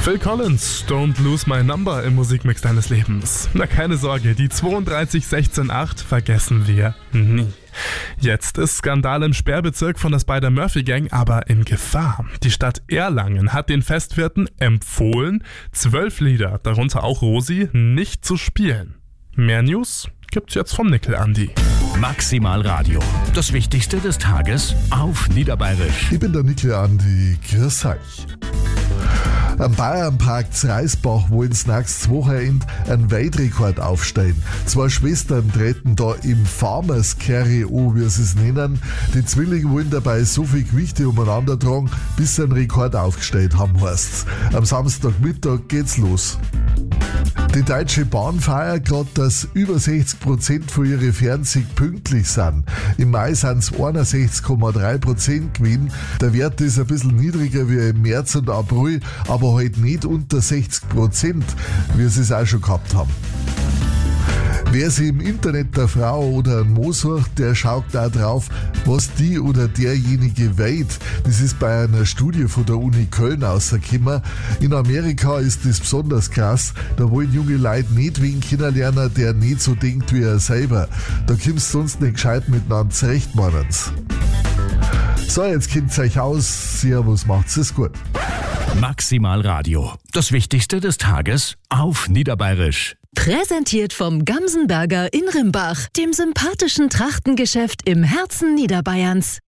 Phil Collins, Don't Lose My Number im Musikmix deines Lebens. Na, keine Sorge, die 32168 vergessen wir nie. Jetzt ist Skandal im Sperrbezirk von der Spider-Murphy-Gang aber in Gefahr. Die Stadt Erlangen hat den Festwirten empfohlen, 12 Lieder, darunter auch Rosi, nicht zu spielen. Mehr News gibt's jetzt vom Nickel Andi. Maximal Radio. Das Wichtigste des Tages auf Niederbayerisch. Ich bin der Nickel Andi. Grüß euch. Am Bayernpark Zreisbach wollen sie nächstes Wochenende einen Weltrekord aufstellen. Zwei Schwestern treten da im Farmers Carry an, wie sie es nennen. Die Zwillinge wollen dabei so viel Gewichte umeinander tragen, bis sie einen Rekord aufgestellt haben, heißt's. Am Samstagmittag geht's los. Die Deutsche Bahn feiert gerade, dass über 60% von ihren Fernzügen pünktlich sind. Im Mai sind es 61,3% gewesen. Der Wert ist ein bisschen niedriger wie im März und April, aber halt nicht unter 60%, wie sie es auch schon gehabt haben. Wer sich im Internet eine Frau oder einen Mann sucht, der schaut da drauf, was die oder derjenige weht. Das ist bei einer Studie von der Uni Köln rausgekommen. In Amerika ist das besonders krass. Da wollen junge Leute nicht wen kennenlernen, der nicht so denkt wie er selber. Da kommst du sonst nicht gescheit miteinander zurecht, meinen's. So, jetzt kennt's euch aus. Servus, macht's es gut. Maximal Radio. Das Wichtigste des Tages auf Niederbayerisch. Präsentiert vom Gamsenberger in Rimbach, dem sympathischen Trachtengeschäft im Herzen Niederbayerns.